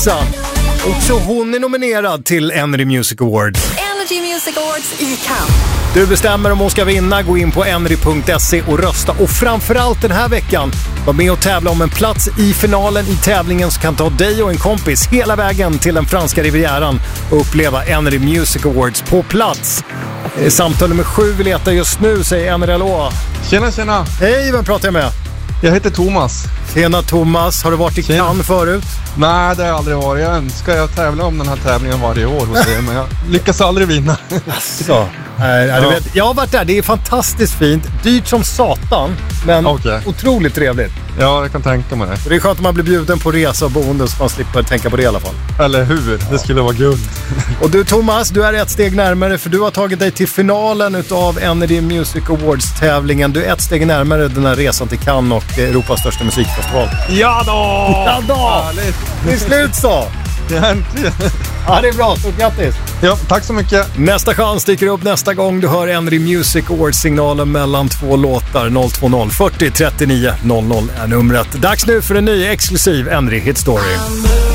Lisa. Också hon är nominerad till Energy Music Awards. Energy Music Awards i Cannes. Du bestämmer om hon ska vinna, gå in på energy.se och rösta. Och framförallt den här veckan, var med och tävla om en plats i finalen i tävlingen som kan ta dig och en kompis hela vägen till den franska rivieran och uppleva Energy Music Awards på plats. Samtal nummer 7 vi letar just nu, säger Energy. Hallå. Tjena. Hej, vem pratar jag med? Jag heter Thomas. Tjena Thomas, har du varit i Cannes förut? Nej, det har jag aldrig varit. Jag önskar jag tävla om den här tävlingen varje år hos er, men jag lyckas aldrig vinna. Så. Du vet, jag har varit där, det är fantastiskt fint. Dyrt som satan, men otroligt trevligt. Ja, jag kan tänka mig det. Det är skönt att man blir bjuden på resa och boende så man slipper tänka på det i alla fall. Eller hur? Det skulle vara guld. Och du Thomas, du är ett steg närmare för du har tagit dig till finalen utav Energy Music Awards-tävlingen. Du är ett steg närmare den här resan till Cannes och Europas största musikfestival. Ja då! Härligt! Det är slut så! Äntligen! Ja, det är bra. Stort grattis! Ja, tack så mycket. Nästa chans dyker upp nästa gång du hör Energy Music Awards-signalen mellan 2 låtar. 020 40 39 00 är numret. Dags nu för en ny exklusiv Energy Hit Story.